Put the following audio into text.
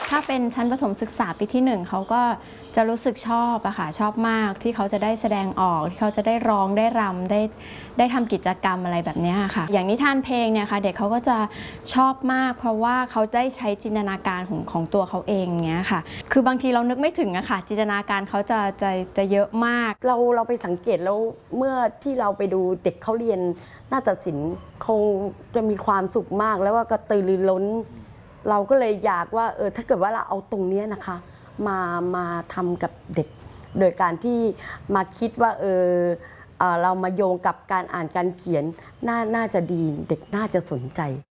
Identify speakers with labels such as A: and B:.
A: ถ้าเป็นชั้นประถมศึกษาปีที่1เขาก็จะรู้สึกชอบอะค่ะชอบมากที่เขาจะได้แสดงออกที่เขาจะได้ร้องได้รำได้ทำกิจกรรมอะไรแบบนี้ค่ะอย่างนิทานเพลงเนี่ยค่ะเด็กเขาก็จะชอบมากเพราะว่าเขาได้ใช้จินตนาการของตัวเขาเองเงี้ยค่ะคือบางทีเรานึกไม่ถึงอะค่ะจินตนาการเขาจะเยอะมาก
B: เราไปสังเกตแล้วเมื่อที่เราไปดูเด็กเขาเรียนนาฏศิลป์คงจะมีความสุขมากแล้วว่ากระตือรือร้นเราก็เลยอยากว่าถ้าเกิดว่าเราเอาตรงนี้นะคะมาทำกับเด็กโดยการที่มาคิดว่าเรามาโยงกับการอ่านการเขียนน่าจะดีเด็กน่าจะสนใจ